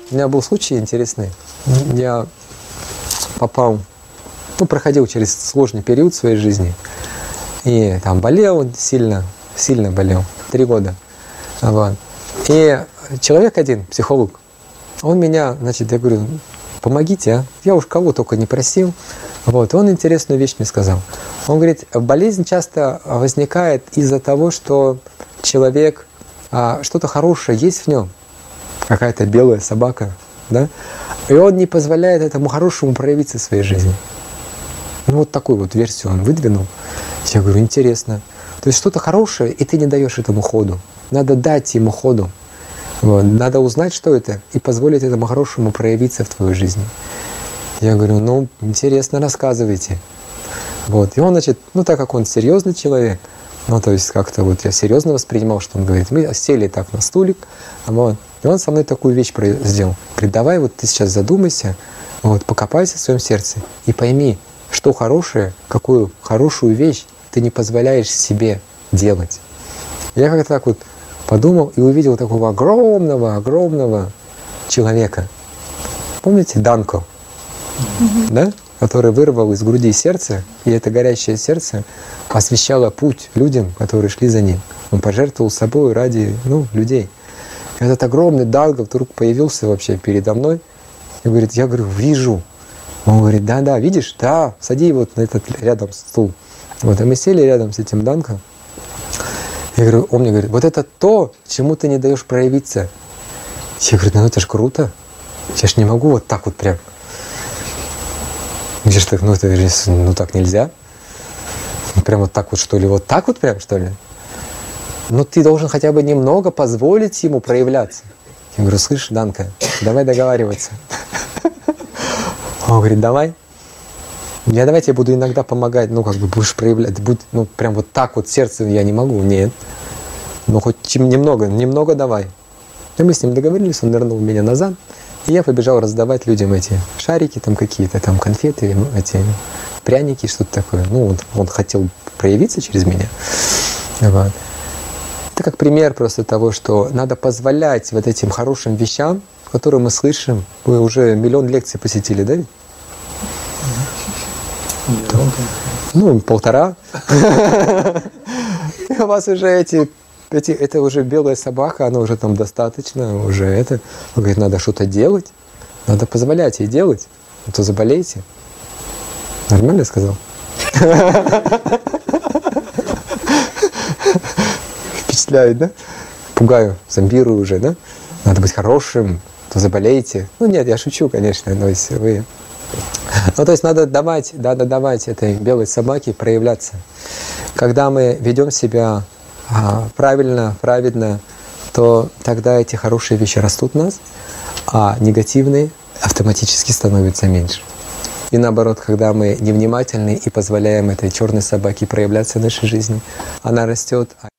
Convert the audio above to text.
У меня был случай интересный. Я попал, проходил через сложный период в своей жизни. И там болел сильно болел, 3 года. Вот. И человек один, психолог, он меня, значит, я говорю, помогите, а? Я уж кого только не просил. Вот. И он интересную вещь мне сказал. Он говорит, болезнь часто возникает из-за того, что человек, что-то хорошее есть в нем, какая-то белая собака, да? И он не позволяет этому хорошему проявиться в своей жизни. Вот такую вот версию он выдвинул. Я говорю, интересно. То есть что-то хорошее, и ты не даешь этому ходу. Надо дать ему ходу. Вот. Надо узнать, что это, и позволить этому хорошему проявиться в твоей жизни. Я говорю, интересно, рассказывайте. Вот. И он, значит, так как он серьезный человек, то есть как-то вот я серьезно воспринимал, что он говорит. Мы сели так на стулик, вот. И он со мной такую вещь сделал. Говорит, давай вот ты сейчас задумайся, вот, покопайся в своем сердце и пойми, что хорошее, какую хорошую вещь ты не позволяешь себе делать. Я как-то так вот подумал и увидел такого огромного человека. Помните Данко? Да? Который вырвал из груди сердце, и это горящее сердце освещало путь людям, которые шли за ним. Он пожертвовал собой ради людей. И этот огромный Данко вдруг появился вообще передо мной и говорит, я говорю, вижу. Он говорит, да, видишь? Да, сади вот на этот рядом стул. Вот, и мы сели рядом с этим Данко. Я говорю, он мне говорит, вот это то, чему ты не даешь проявиться. Я говорю, это ж круто. Я ж не могу вот так вот прям. Я ж так, так нельзя. Прям вот так вот, что ли? Вот так вот прям, что ли? Ты должен хотя бы немного позволить ему проявляться. Я говорю, слышь, Данко, давай договариваться. Он говорит, давай. Я тебе буду иногда помогать, будешь проявлять, прям вот так вот сердце я не могу, нет. Хоть немного давай. И мы с ним договорились, он нырнул меня назад, и я побежал раздавать людям эти шарики, там какие-то, там конфеты, эти пряники, что-то такое. Он хотел проявиться через меня. Вот. Это как пример просто того, что надо позволять вот этим хорошим вещам, которые мы слышим. Вы уже 1 000 000 лекций посетили, да? 1,5. У вас уже это уже белая собака, она уже там достаточно, уже это. Он говорит, надо что-то делать, надо позволять ей делать, а то заболеете. Нормально я сказал? Впечатляет, да? Пугаю, зомбирую уже, да? Надо быть хорошим, а то заболеете. Нет, я шучу, конечно, но если вы... то есть надо давать этой белой собаке проявляться. Когда мы ведем себя правильно, праведно, то тогда эти хорошие вещи растут в нас, а негативные автоматически становятся меньше. И наоборот, когда мы невнимательны и позволяем этой черной собаке проявляться в нашей жизни, она растет.